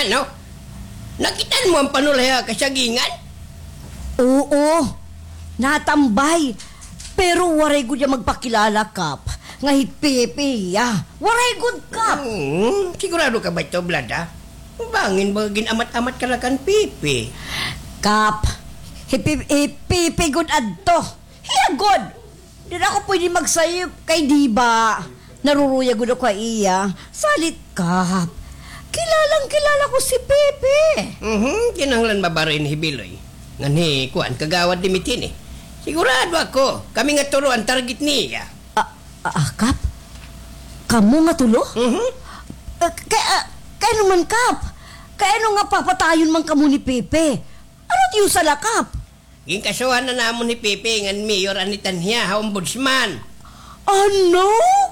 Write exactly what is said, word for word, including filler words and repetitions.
ano? Nakitaan mo ang panulaya kasagingan? Oo, natambay. Pero waray gud ya magpakilala, Kap. Nga hit Pepe, ya. Waray gud, Kap. Hmm, sigurado ka ba ito, Blada? Bangin ba ginamat-amat ka lang kan Pipi? Kap, hit Pepe gud adto. Hiya gud. Di na ako pwede magsayop kay Diba. Naruruya gud ako kay iya. Salit, Kap. Kilalang kilala ko si Pepe. Mhm, kinanglan mabarin hibiloy. Ngani, kuan, kagawad dimitin eh. Sigurado ako, kami nga turo ang target niya. Ah, ah, Kap? Kamu nga tulo? Mhm. Uh, kaya, uh, kaya naman, Kap. Kaya ano nga papatayon man kamo ni Pepe? Ano tiyo sa lakap? Ginkasuhan na namon ni Pepe ngan mayor anitan niya, ha ombudsman. Ano?